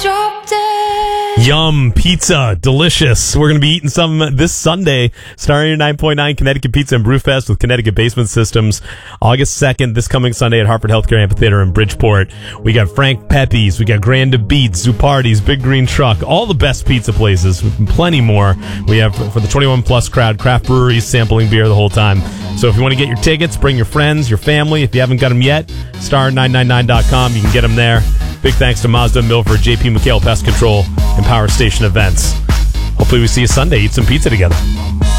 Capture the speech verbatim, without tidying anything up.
drop dead. Yum, pizza, delicious. We're going to be eating some this Sunday, starting at nine point nine Connecticut Pizza and Brewfest with Connecticut Basement Systems. August second, this coming Sunday at Hartford Healthcare Amphitheater in Bridgeport. We got Frank Pepe's, we got Grand Beats, Zupardi's, Big Green Truck, all the best pizza places, plenty more. We have for the twenty-one plus crowd, craft breweries sampling beer the whole time. So if you want to get your tickets, bring your friends, your family. If you haven't got them yet, star nine nine nine dot com. You can get them there. Big thanks to Mazda Milford, J P McHale Pest Control, and Power Station Events. Hopefully we see you Sunday. Eat some pizza together.